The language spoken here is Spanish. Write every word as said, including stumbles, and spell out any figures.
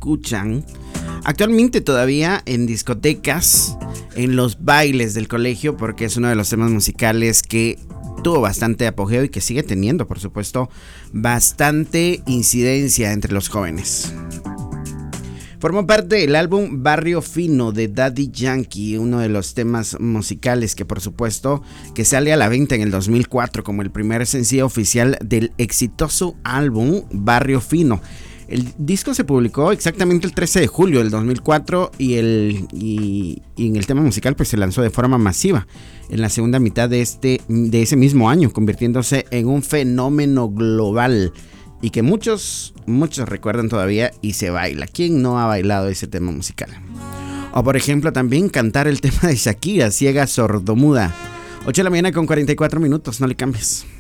escuchan actualmente todavía en discotecas, en los bailes del colegio, porque es uno de los temas musicales que tuvo bastante apogeo y que sigue teniendo, por supuesto, bastante incidencia entre los jóvenes. Formó parte del álbum Barrio Fino de Daddy Yankee, uno de los temas musicales que por supuesto que sale a la venta en el dos mil cuatro como el primer sencillo oficial del exitoso álbum Barrio Fino. El disco se publicó exactamente el trece de julio del dos mil cuatro y, el, y, y en el tema musical pues se lanzó de forma masiva en la segunda mitad de, este, de ese mismo año, convirtiéndose en un fenómeno global y que muchos, muchos recuerdan todavía y se baila. ¿Quién no ha bailado ese tema musical? O por ejemplo también cantar el tema de Shakira, Ciega Sordomuda. ocho de la mañana con cuarenta y cuatro minutos, no le cambies.